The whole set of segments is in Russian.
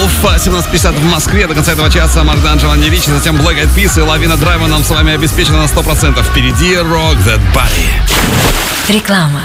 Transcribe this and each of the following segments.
часов 17:50 в Москве. До конца этого часа Марк D'Angelo, Анни Ричи, затем Black Eyed Peas и Лавина Драйва нам с вами обеспечена на 100%. Впереди Rock That Body. Реклама.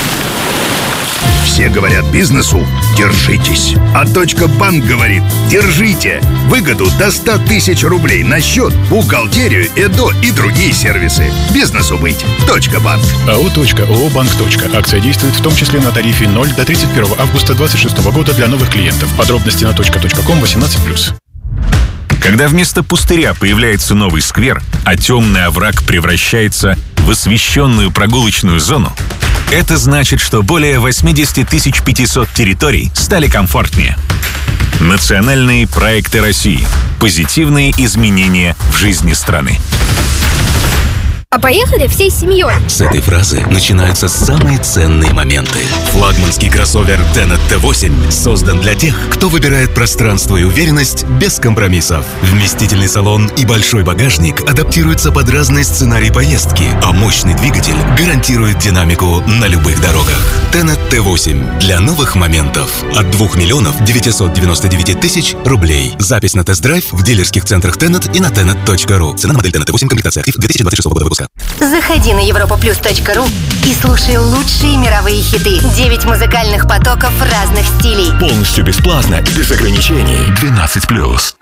Все говорят бизнесу «держитесь», а «Банк» говорит «держите». Выгоду до 100 тысяч рублей на счет, бухгалтерию, ЭДО и другие сервисы. Бизнесу быть. «Банк». АО «Банк». Акция действует в том числе на тарифе 0 до 31 августа 2026 года для новых клиентов. Подробности на .com 18+. Когда вместо пустыря появляется новый сквер, а темный овраг превращается в освещенную прогулочную зону, это значит, что более 80 500 территорий стали комфортнее. Национальные проекты России. Позитивные изменения в жизни страны. А поехали всей семьей. С этой фразы начинаются самые ценные моменты. Флагманский кроссовер Tenet T8 создан для тех, кто выбирает пространство и уверенность без компромиссов. Вместительный салон и большой багажник адаптируются под разные сценарии поездки, а мощный двигатель гарантирует динамику на любых дорогах. Tenet T8 для новых моментов. От 2 999 000 рублей. Запись на тест-драйв в дилерских центрах Tenet и на tenet.ru. Цена на модель Tenet T8, комплектация актив 2026 года выпуска. Заходи на europaplus.ru и слушай лучшие мировые хиты. 9 музыкальных потоков разных стилей. Полностью бесплатно и без ограничений. 12+.